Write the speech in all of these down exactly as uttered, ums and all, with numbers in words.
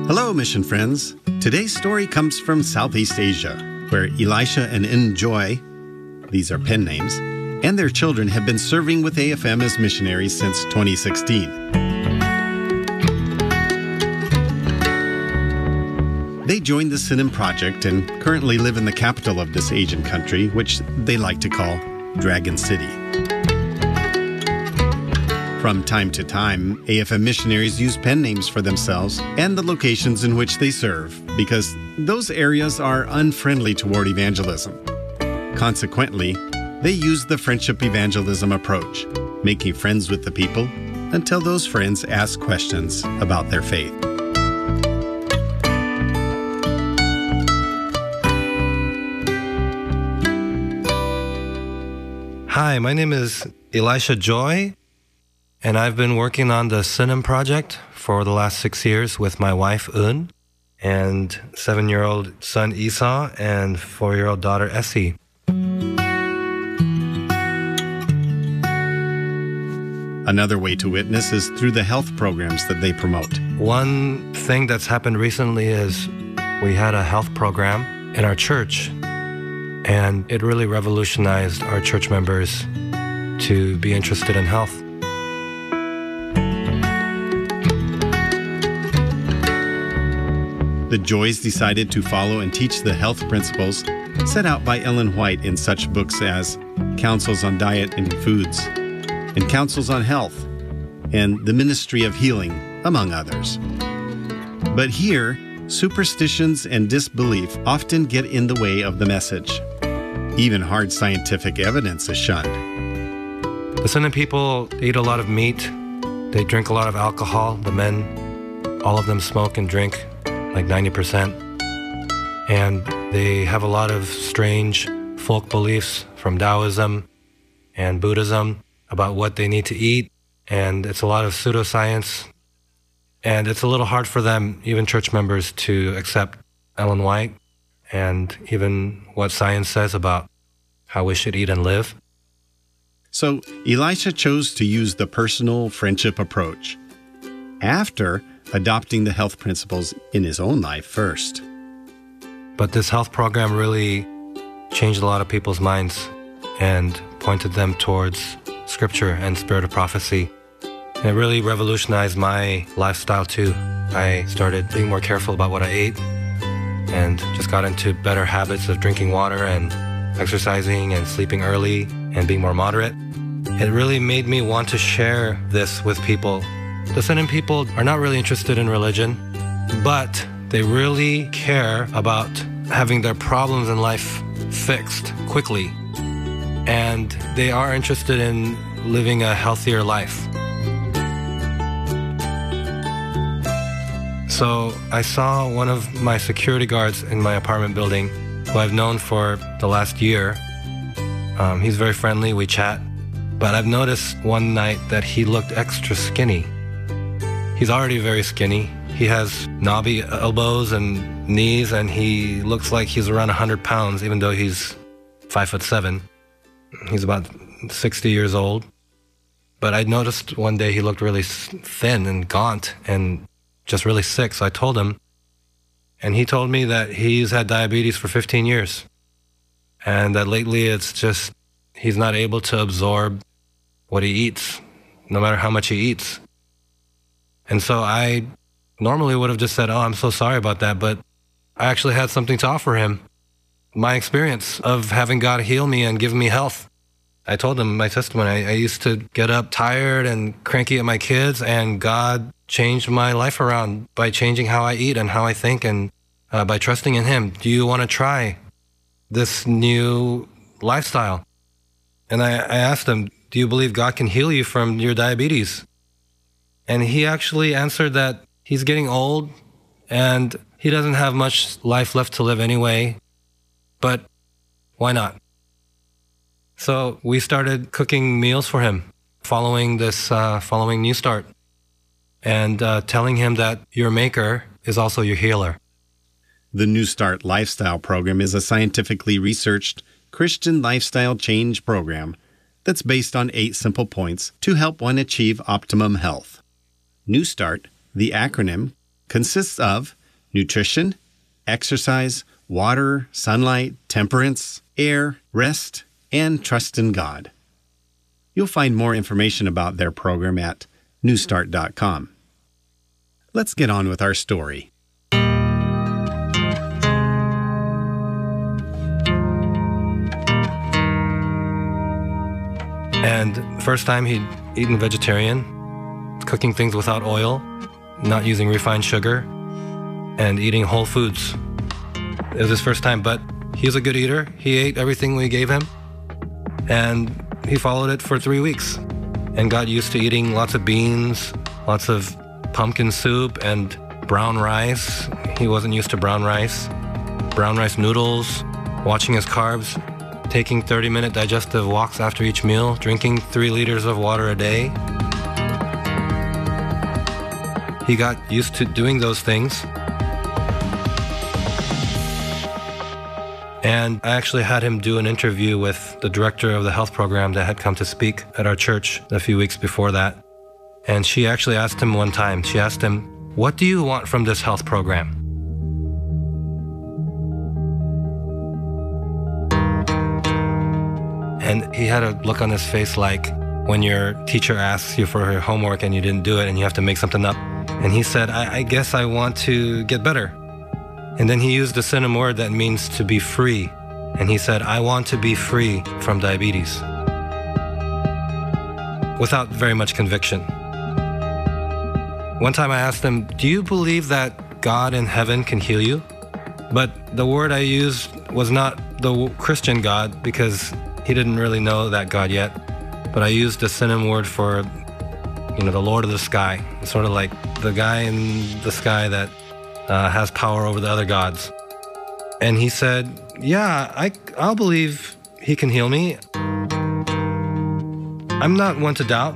Hello, mission friends. Today's story comes from Southeast Asia, where Elisha and En Joy, these are pen names, and their children have been serving with A F M as missionaries since twenty sixteen. They joined the Sinim Project and currently live in the capital of this Asian country, which they like to call Dragon City. From time to time, A F M missionaries use pen names for themselves and the locations in which they serve because those areas are unfriendly toward evangelism. Consequently, they use the friendship evangelism approach, making friends with the people until those friends ask questions about their faith. Hi, my name is Elisha Joy, and I've been working on the Sinim Project for the last six years with my wife, Un, and seven-year-old son, Esau, and four-year-old daughter, Essie. Another way to witness is through the health programs that they promote. One thing that's happened recently is we had a health program in our church, and it really revolutionized our church members to be interested in health. The Joys decided to follow and teach the health principles set out by Ellen White in such books as Counsels on Diet and Foods, and Counsels on Health, and The Ministry of Healing, among others. But here, superstitions and disbelief often get in the way of the message. Even hard scientific evidence is shunned. The Sinim people eat a lot of meat. They drink a lot of alcohol. The men, all of them smoke and drink, like ninety percent. And they have a lot of strange folk beliefs from Taoism and Buddhism about what they need to eat. And it's a lot of pseudoscience. And it's a little hard for them, even church members, to accept Ellen White and even what science says about how we should eat and live. So Elisha chose to use the personal friendship approach after adopting the health principles in his own life first. But this health program really changed a lot of people's minds and pointed them towards Scripture and spirit of prophecy. And it really revolutionized my lifestyle too. I started being more careful about what I ate and just got into better habits of drinking water and exercising and sleeping early and being more moderate. It really made me want to share this with people. The Sinim people are not really interested in religion, but they really care about having their problems in life fixed quickly. And they are interested in living a healthier life. So I saw one of my security guards in my apartment building, who I've known for the last year. Um, he's very friendly, we chat. But I've noticed one night that he looked extra skinny. He's already very skinny. He has knobby elbows and knees, and he looks like he's around one hundred pounds, even though he's five foot seven. He's about sixty years old. But I noticed one day he looked really thin and gaunt and just really sick. So I told him, and he told me that he's had diabetes for fifteen years. And that lately it's just, he's not able to absorb what he eats, no matter how much he eats. And so I normally would have just said, oh, I'm so sorry about that, but I actually had something to offer him. My experience of having God heal me and give me health. I told him my testimony. I, I used to get up tired and cranky at my kids, and God changed my life around by changing how I eat and how I think, and uh, by trusting in Him. Do you want to try this new lifestyle? And I, I asked him, do you believe God can heal you from your diabetes? And he actually answered that he's getting old and he doesn't have much life left to live anyway, but why not? So we started cooking meals for him, following this, uh, following New Start, and uh, telling him that your maker is also your healer. The New Start Lifestyle Program is a scientifically researched Christian lifestyle change program that's based on eight simple points to help one achieve optimum health. New Start, the acronym, consists of nutrition, exercise, water, sunlight, temperance, air, rest, and trust in God. You'll find more information about their program at new start dot com. Let's get on with our story. And the first time he'd eaten vegetarian, cooking things without oil, not using refined sugar, and eating whole foods. It was his first time, but he's a good eater. He ate everything we gave him, and he followed it for three weeks and got used to eating lots of beans, lots of pumpkin soup, and brown rice. He wasn't used to brown rice. Brown rice noodles, watching his carbs, taking thirty-minute digestive walks after each meal, drinking three liters of water a day. He got used to doing those things. And I actually had him do an interview with the director of the health program that had come to speak at our church a few weeks before that. And she actually asked him one time, she asked him, "What do you want from this health program?" And he had a look on his face like when your teacher asks you for her homework and you didn't do it and you have to make something up. And he said, I, I guess I want to get better. And then he used a synonym word that means to be free. And he said, I want to be free from diabetes. Without very much conviction. One time I asked him, do you believe that God in heaven can heal you? But the word I used was not the Christian God because he didn't really know that God yet. But I used a synonym word for, you know, the Lord of the sky. It's sort of like the guy in the sky that uh, has power over the other gods. And he said, yeah, I, I'll believe he can heal me. I'm not one to doubt.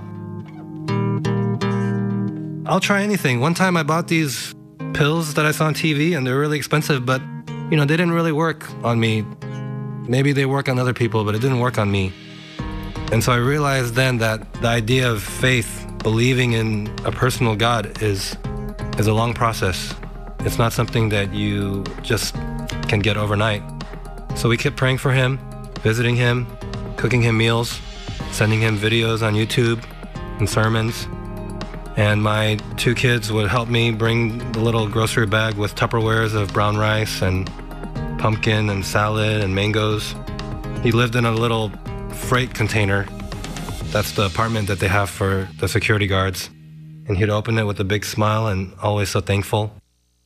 I'll try anything. One time I bought these pills that I saw on T V and they're really expensive, but, you know, they didn't really work on me. Maybe they work on other people, but it didn't work on me. And so I realized then that the idea of faith, believing in a personal God, is is a long process. It's not something that you just can get overnight. So we kept praying for him, visiting him, cooking him meals, sending him videos on YouTube and sermons. And my two kids would help me bring the little grocery bag with Tupperwares of brown rice and pumpkin and salad and mangoes. He lived in a little freight container. That's the apartment that they have for the security guards. And he'd open it with a big smile and always so thankful.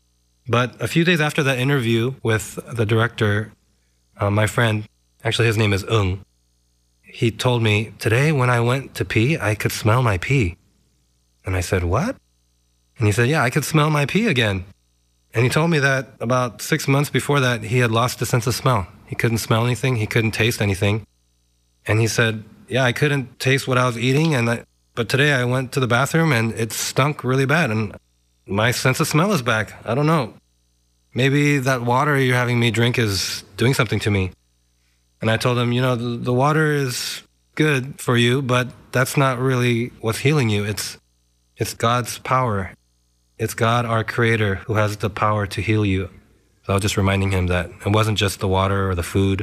But a few days after that interview with the director, uh, my friend, actually his name is Ung, he told me, today when I went to pee, I could smell my pee. And I said, what? And he said, yeah, I could smell my pee again. And he told me that about six months before that, he had lost the sense of smell. He couldn't smell anything. He couldn't taste anything. And he said, yeah, I couldn't taste what I was eating. And I, but today I went to the bathroom and it stunk really bad. And my sense of smell is back. I don't know. Maybe that water you're having me drink is doing something to me. And I told him, you know, the, the water is good for you, but that's not really what's healing you. It's, it's God's power. It's God, our creator, who has the power to heal you. So I was just reminding him that it wasn't just the water or the food.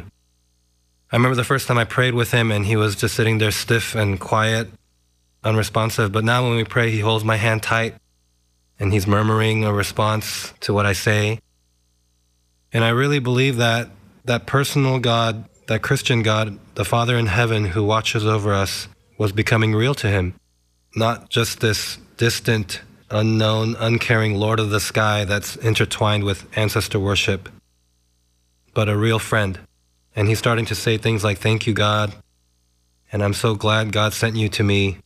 I remember the first time I prayed with him and he was just sitting there stiff and quiet, unresponsive. But now when we pray, he holds my hand tight and he's murmuring a response to what I say. And I really believe that that personal God, that Christian God, the Father in heaven who watches over us, was becoming real to him. Not just this distant, unknown, uncaring Lord of the sky that's intertwined with ancestor worship, but a real friend. And he's starting to say things like, thank you, God. And I'm so glad God sent you to me.